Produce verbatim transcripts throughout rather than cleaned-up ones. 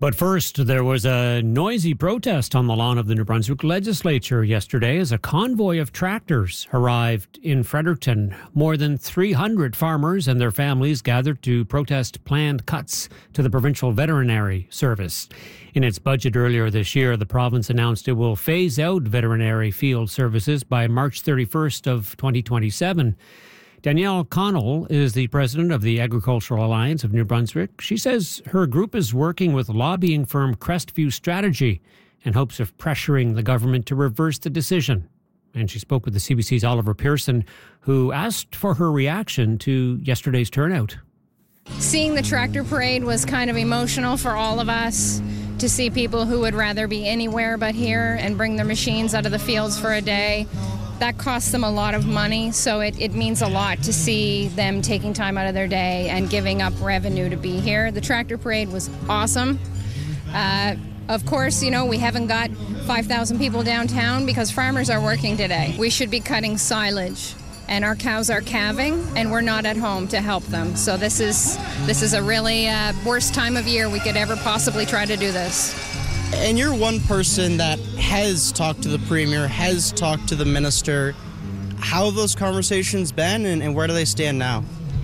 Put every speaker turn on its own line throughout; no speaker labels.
But first, there was a noisy protest on the lawn of the New Brunswick legislature yesterday as a convoy of tractors arrived in Fredericton. More than three hundred farmers and their families gathered to protest planned cuts to the provincial veterinary service. In its budget earlier this year, the province announced it will phase out veterinary field services by March thirty-first of twenty twenty-seven. Danielle Connell is the president of the Agricultural Alliance of New Brunswick. She says her group is working with lobbying firm Crestview Strategy in hopes of pressuring the government to reverse the decision. And she spoke with the C B C's Oliver Pearson, who asked for her reaction to yesterday's turnout.
Seeing the tractor parade was kind of emotional for all of us, to see people who would rather be anywhere but here and bring their machines out of the fields for a day. That costs them a lot of money, so it, it means a lot to see them taking time out of their day and giving up revenue to be here. The tractor parade was awesome. Uh, of course, you know, we haven't got five thousand people downtown because farmers are working today. We should be cutting silage, and our cows are calving, and we're not at home to help them. So this is, this is a really uh, worst time of year we could ever possibly try to do this.
And you're one person that has talked to the Premier, has talked to the Minister. How have those conversations been, and, and where do they stand now?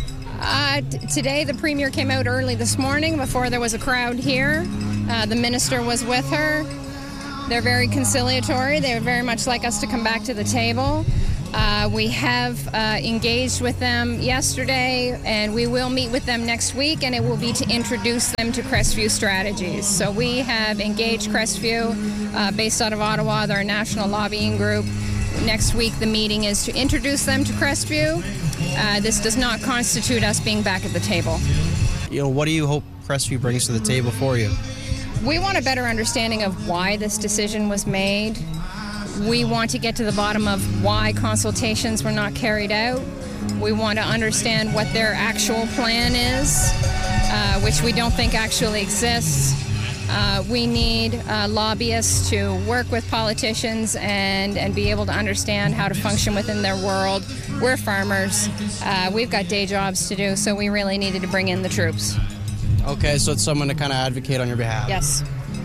Uh, t- today, the Premier came out early this morning before there was a crowd here. Uh, the Minister was with her. They're very conciliatory. They would very much like us to come back to the table. Uh, we have uh, engaged with them yesterday, and we will meet with them next week, and it will be to introduce them to Crestview Strategies. So we have engaged Crestview, uh, based out of Ottawa, their national lobbying group. Next week, the meeting is to introduce them to Crestview. Uh, this does not constitute us being back at the table.
You know, what do you hope Crestview brings to the table for you?
We want a better understanding of why this decision was made. We want to get to the bottom of why consultations were not carried out. We want to understand what their actual plan is, uh, which we don't think actually exists. Uh, we need uh, lobbyists to work with politicians and, and be able to understand how to function within their world. We're farmers. Uh, we've got day jobs to do, so we really needed to bring in the troops.
Okay, so it's someone to kind of advocate on your behalf.
Yes.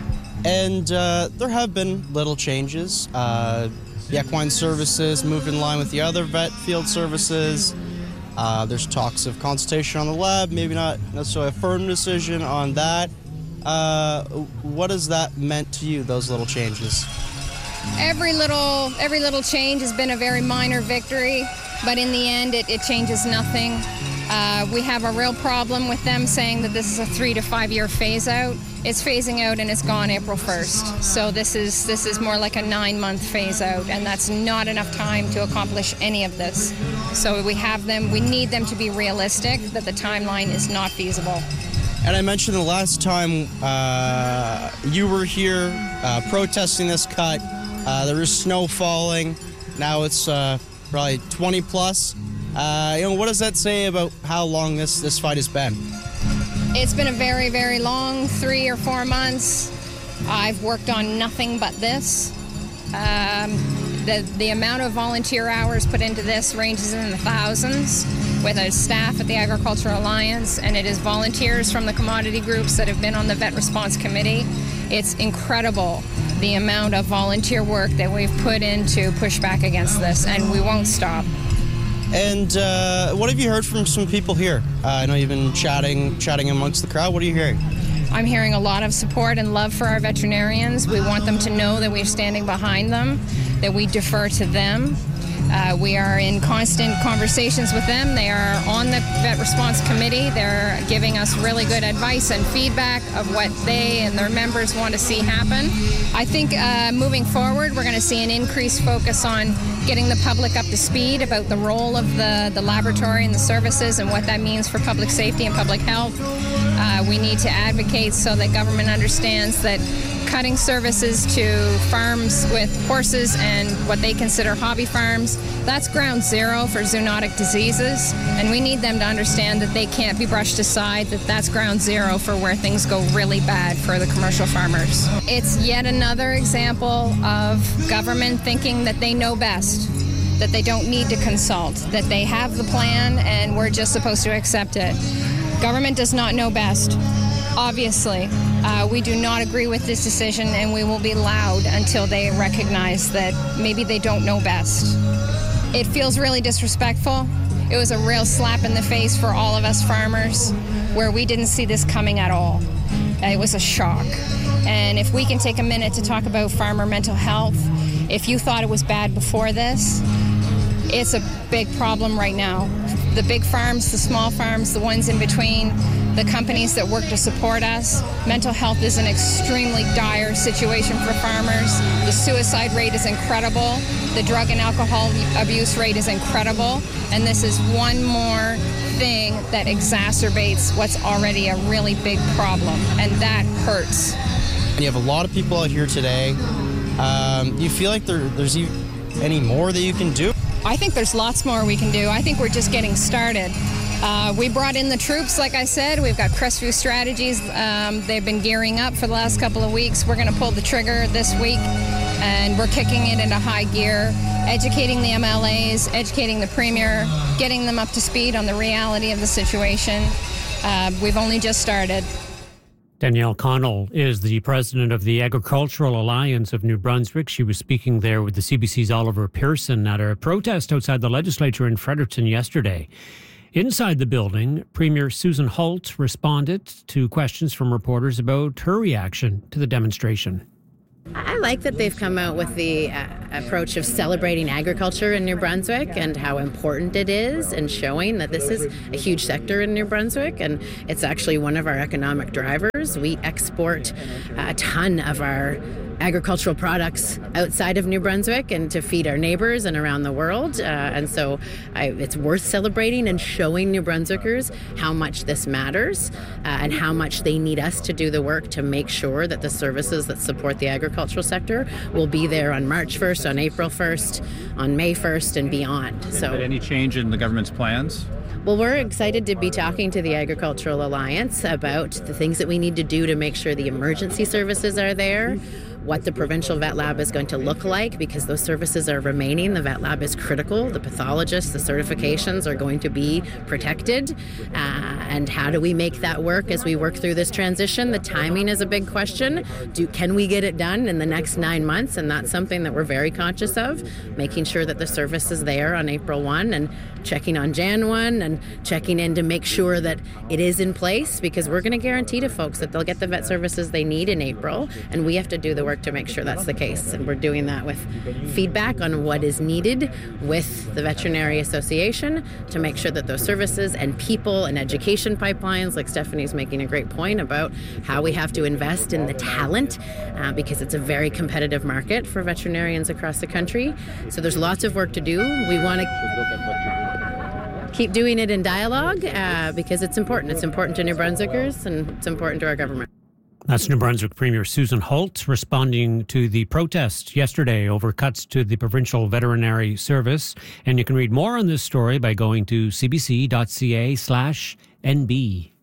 And uh, there have been little changes. Uh, the equine services moved in line with the other vet field services. Uh, there's talks of consultation on the lab, maybe not necessarily a firm decision on that. Uh, what has that meant to you, those little changes?
Every little, every little change has been a very minor victory, but in the end, it, it changes nothing. Uh, we have a real problem with them saying that this is a three to five year phase out. It's phasing out and it's gone April first. So this is this is more like a nine month phase out, and that's not enough time to accomplish any of this. So we have them, we need them to be realistic that the timeline is not feasible.
And I mentioned the last time uh, you were here uh, protesting this cut, uh, there was snow falling. Now it's uh, probably twenty plus. Uh, you know, what does that say about how long this, this fight has been?
It's been a very, very long three or four months. I've worked on nothing but this. Um, the, the amount of volunteer hours put into this ranges in the thousands with a staff at the Agricultural Alliance, and it is volunteers from the commodity groups that have been on the Vet Response Committee. It's incredible the amount of volunteer work that we've put in to push back against this, and we won't stop.
And uh, what have you heard from some people here? Uh, I know you've been chatting, chatting amongst the crowd. What are you hearing?
I'm hearing a lot of support and love for our veterinarians. We want them to know that we're standing behind them, that we defer to them. Uh, we are in constant conversations with them. They are on the Vet Response Committee. They're giving us really good advice and feedback of what they and their members want to see happen. I think uh, moving forward, we're going to see an increased focus on getting the public up to speed about the role of the, the laboratory and the services and what that means for public safety and public health. Uh, we need to advocate so that government understands that cutting services to farms with horses and what they consider hobby farms, that's ground zero for zoonotic diseases, and we need them to understand that they can't be brushed aside, that that's ground zero for where things go really bad for the commercial farmers. It's yet another example of government thinking that they know best, that they don't need to consult, that they have the plan and we're just supposed to accept it. Government does not know best. Obviously, uh, we do not agree with this decision, and we will be loud until they recognize that maybe they don't know best. It feels really disrespectful. It was a real slap in the face for all of us farmers, where we didn't see this coming at all. It was a shock. And if we can take a minute to talk about farmer mental health, if you thought it was bad before this, it's a big problem right now. The big farms, the small farms, the ones in between, the companies that work to support us. Mental health is an extremely dire situation for farmers. The suicide rate is incredible. The drug and alcohol abuse rate is incredible. And this is one more thing that exacerbates what's already a really big problem. And that hurts.
You have a lot of people out here today. Um, do you feel like there, there's any more that you can do?
I think there's lots more we can do. I think we're just getting started. Uh, we brought in the troops, like I said. We've got Crestview Strategies. Um, they've been gearing up for the last couple of weeks. We're going to pull the trigger this week, and we're kicking it into high gear, educating the M L As, educating the Premier, getting them up to speed on the reality of the situation. Uh, we've only just started.
Danielle Connell is the president of the Agricultural Alliance of New Brunswick. She was speaking there with the C B C's Oliver Pearson at a protest outside the legislature in Fredericton yesterday. Inside the building, Premier Susan Holt responded to questions from reporters about her reaction to the demonstration.
I like that they've come out with the uh, approach of celebrating agriculture in New Brunswick and how important it is, and showing that this is a huge sector in New Brunswick, and it's actually one of our economic drivers. We export a ton of our agricultural products outside of New Brunswick and to feed our neighbors and around the world. Uh, and so I, it's worth celebrating and showing New Brunswickers how much this matters uh, and how much they need us to do the work to make sure that the services that support the agricultural sector will be there on March first, on April first, on May first and beyond. So,
any change in the government's plans?
Well, we're excited to be talking to the Agricultural Alliance about the things that we need to do to make sure the emergency services are there, what the provincial vet lab is going to look like, because those services are remaining. The vet lab is critical. The pathologists, the certifications are going to be protected. Uh, and how do we make that work as we work through this transition? The timing is a big question. Do, can we get it done in the next nine months? And that's something that we're very conscious of, making sure that the service is there on April first and checking on January first and checking in to make sure that it is in place, because we're going to guarantee to folks that they'll get the vet services they need in April, and we have to do the work to make sure that's the case. And we're doing that with feedback on what is needed with the Veterinary Association to make sure that those services and people and education pipelines, like Stephanie's making a great point about how we have to invest in the talent uh, because it's a very competitive market for veterinarians across the country. So there's lots of work to do. We want to keep doing it in dialogue uh, because it's important. It's important to New Brunswickers and it's important to our government.
That's New Brunswick Premier Susan Holt responding to the protest yesterday over cuts to the Provincial Veterinary Service. And you can read more on this story by going to cbc.ca slash NB.